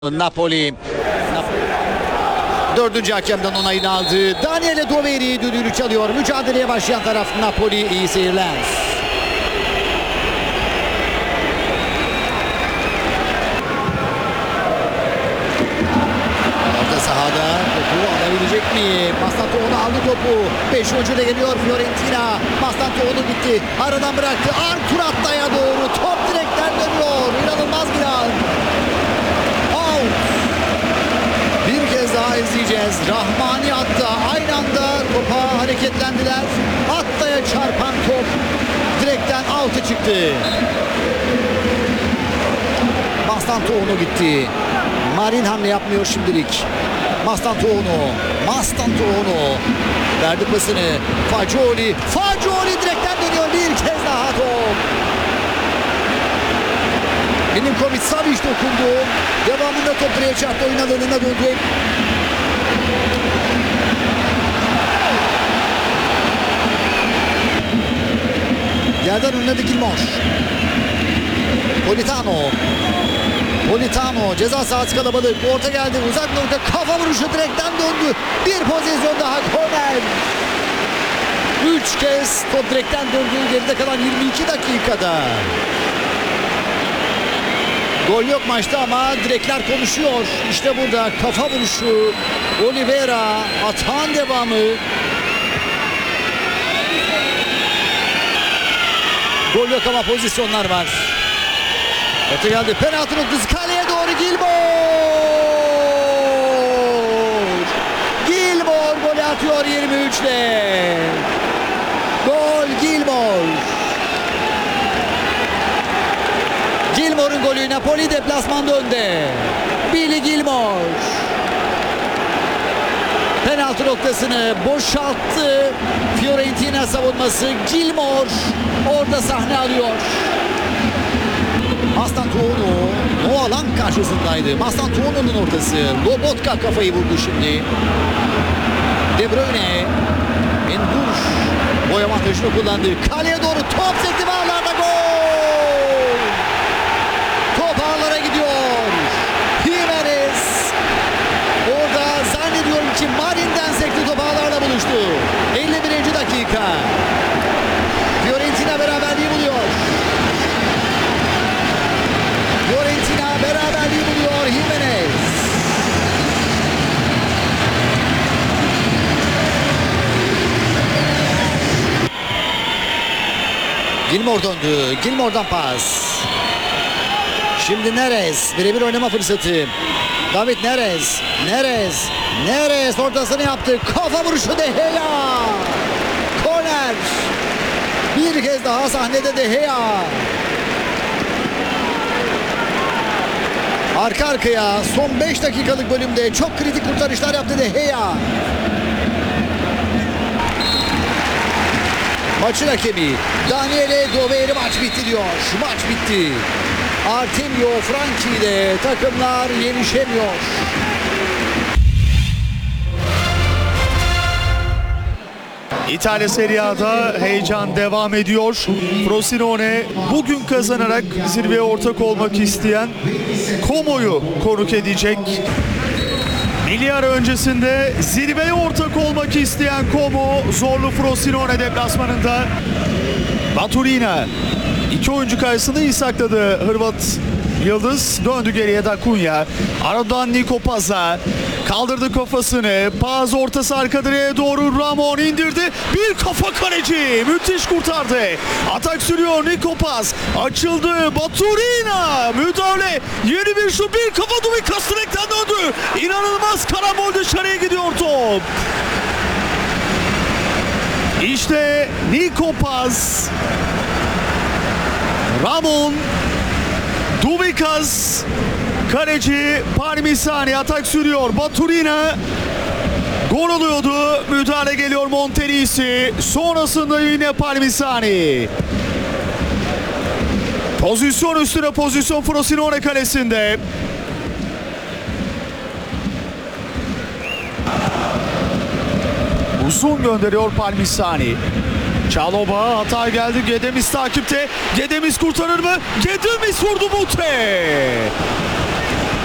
Napoli. Dördüncü hakemden onayını aldı. Daniele Doveri düdüğünü çalıyor. Mücadeleye başlayan taraf Napoli. İyi seyirler. Orta sahada topu alabilecek mi? Mastantuono aldı topu. 5 oyuncu da geliyor Fiorentina. Mastantuono gitti. Aradan bıraktı. Artur Atta'ya doğru. Top direkten dönüyor. İnanılmaz bir an. Bir kez daha izleyeceğiz. Rahmani Atta aynı anda topa hareketlendiler. Atta'ya çarpan top direkten out'a çıktı. Mastantuono gitti. Marin hamle yapmıyor şimdilik. Mastantuono verdi pasını. Fagioli direkten dönüyor bir kez daha top. Milinkovic Savic dokundu. Devamında top direğe çarptı. Oyun alanına döndü. Yerden önüne Gilmour. Politano ceza sahası kalabalık. Orta geldi. Uzak nokta kafa vuruşu direkten döndü. Bir pozisyon daha korner. 3 kez top direkten döndü. Geride kalan 22 dakikada. Gol yok maçta ama direkler konuşuyor. İşte burada kafa vuruşu. Oliveira atağın devamı. Gol yok ama pozisyonlar var. Öte geldi. Penaltı noktası kaleye doğru Gilmour golü atıyor 23'le. Gol Gilmour'un golü. Napoli deplasmanda önde. Billy Gilmour. Penaltı noktasını boşalttı. Fiorentina savunması. Gilmour orada sahne alıyor. Mastantuono o alan karşısındaydı. Mastantuono'nun ortası. Lobotka kafayı vurdu şimdi. De Bruyne. Endur boy avantajını kullandı. Kaleye doğru top sekti ve ağlarda gol. Top ağlara gidiyor. Jimenez. Orada zannediyorum ki Marin'den sekti, top ağlarla buluştu. 51. dakika. Fiorentina beraberliği buluyor. Jimenez. Gilmour döndü. Gilmour'dan pas. Şimdi Neres. Birebir oynama fırsatı. David Neres ortasını yaptı. Kafa vuruşu De Gea. Korner. Bir kez daha sahnede De Gea. Arka arkaya son 5 dakikalık bölümde çok kritik kurtarışlar yaptı De Gea. Maçın hakemi Daniele Doveri maç bitti diyor. Maç bitti. Artemio Franchi ile takımlar yenişemiyor. İtalya Serie A'da heyecan devam ediyor. Frosinone bugün kazanarak zirveye ortak olmak isteyen Como'yu konuk edecek. Milli ara öncesinde zirveye ortak olmak isteyen Como zorlu Frosinone deplasmanında. Baturina iki oyuncu karşısında iyi sakladı Hırvat Yıldız. Döndü geriye Dacunya. Aradan Niko Paz'a. Kaldırdı kafasını. Paz ortası arka direğe doğru. Ramon indirdi. Bir kafa kaleci. Müthiş kurtardı. Atak sürüyor Niko Paz. Açıldı. Baturina. Müdahale. Yeni bir şut. Bir kafa Duvikas direkten döndü. İnanılmaz karambol, dışarıya gidiyor top. İşte Niko Paz. Ramon. Duvikas. Kaleci Parmisani atak sürüyor. Baturina gol oluyordu. Müdahale geliyor Monterisi. Sonrasında yine Parmisani. Pozisyon üstüne pozisyon Frosinone kalesinde. Uzun gönderiyor Parmisani. Çaloba hata geldi. Gedemis takipte. Gedemis kurtarır mı? Gedemis vurdu Mute.